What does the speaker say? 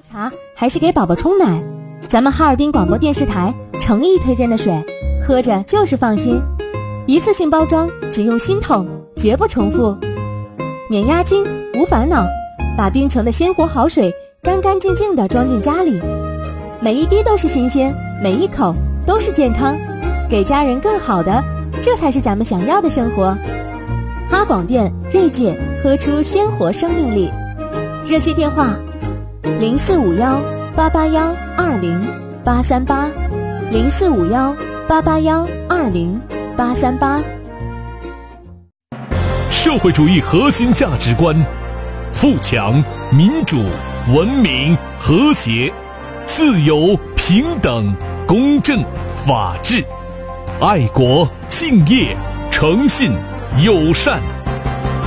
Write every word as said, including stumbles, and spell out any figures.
茶还是给宝宝冲奶，咱们哈尔滨广播电视台诚意推荐的水，喝着就是放心。一次性包装，只用心痛，绝不重复。免押金，无烦恼，把冰城的鲜活好水干干净净地装进家里，每一滴都是新鲜，每一口都是健康，给家人更好的，这才是咱们想要的生活。哈广电锐界，喝出鲜活生命力。热线电话零四五幺八八幺二零八三八，零四五幺八八幺二零八三八。 社会主义核心价值观：富强、民主、文明、和谐、自由、平等、公正、法治、爱国、敬业、诚信、友善。